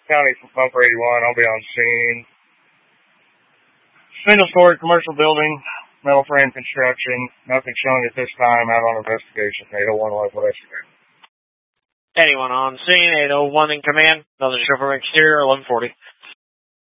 County Bumper 81. I'll be on scene. Single-story commercial building, metal frame construction. Nothing showing at this time. Out on investigation. 801 Northwest. Anyone on scene, 801 in command. Another show from exterior, 1140.